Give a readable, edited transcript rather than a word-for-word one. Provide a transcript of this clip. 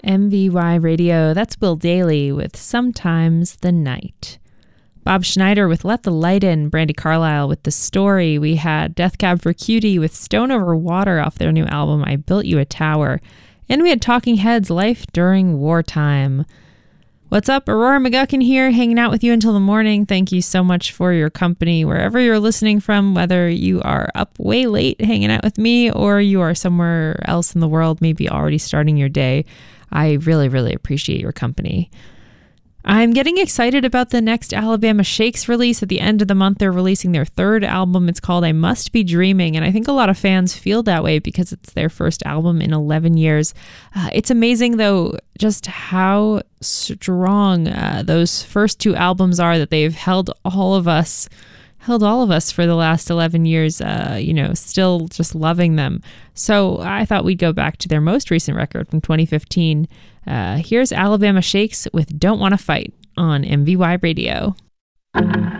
MVY Radio, that's Will Daly with Sometimes the Night. Bob Schneider with Let the Light In, Brandi Carlile with The Story. We had Death Cab for Cutie with Stone Over Water off their new album, I Built You a Tower. And we had Talking Heads, Life During Wartime. What's up? Aurora McGuckin here, hanging out with you until the morning. Thank you so much for your company, wherever you're listening from, whether you are up way late hanging out with me or you are somewhere else in the world, maybe already starting your day. I really, really appreciate your company. I'm getting excited about the next Alabama Shakes release. At the end of the month, they're releasing their third album. It's called I Must Be Dreaming, and I think a lot of fans feel that way because it's their first album in 11 years. It's amazing, though, just how strong those first two albums are, that they've held all of us for the last 11 years, still just loving them. So I thought we'd go back to their most recent record from 2015. Here's Alabama Shakes with Don't Wanna Fight on MVY Radio.